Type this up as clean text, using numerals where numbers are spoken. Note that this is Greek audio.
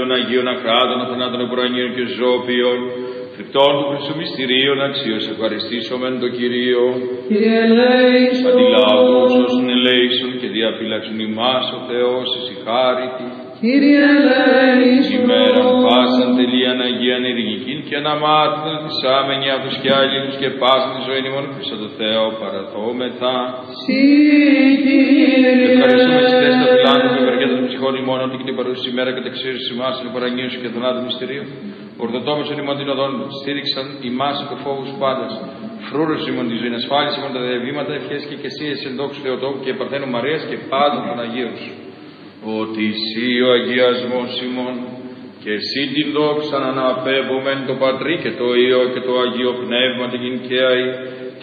Κύριων Αγίων Ακράτων, Αθανάτων Επουρανίων και Ζώπιων, φρικτών του Χριστού Μυστηρίων, αξίως ευχαριστήσομεν το Κυρίο. Κύριε ελέησον. Αντιλάβους όσων ελέησον και διαφύλαξον ημάς ο Θεός ησυχάρητη. Κύριε ελέησον. Ημέραν πάσαν τελείαν Αγίαν ειρηνικήν και αναμάρτητον της άμενη από τους και άλλους και πάσαν τη ζωή ημών Χριστό το Θεό παραθόμεθα. Συ Κύριε. Ευχαριστούμε στις θέσεις των φιλάνθρωπων και ευεργέτων των ψυχών ημών, ότι και την παρούση ημέρα κατεξαίρεσης ημάς εν παραγνίου σου και θανάτου μυστηρίου. Ορθοτόμησον ημών την οδόν, στήριξαν ημάς από φόβους πάντας. Φρούρος ημών τη ζωή, ασφάλιση ημών τα διαβήματα, ευχές και εκκλησίες εν δόξου Θεοτόκου και Παρθένου Μαρίας και πάντων των Αγίων σου. Ότι εσύ ο αγιασμός ημών και εσύ την δόξα να αναπέμπομεν το Πατρί και το Υιό και το Αγίο Πνεύμα την Καί